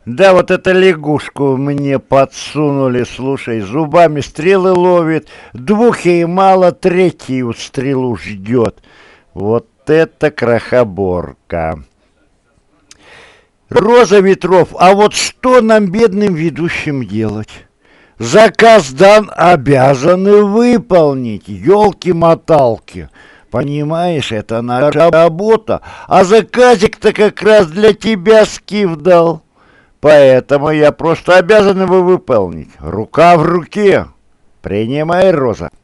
Да, вот эту лягушку мне подсунули, слушай, зубами стрелы ловит, двух ей мало, третью стрелу ждет. Вот это крохоборка. Роза ветров, а вот что нам, бедным ведущим, делать? Заказ дан, обязаны выполнить, елки-моталки. Понимаешь, это наша работа, а заказик-то как раз для тебя Скиф дал. Поэтому я просто обязан его выполнить. Рука в руке. Принимай, Роза.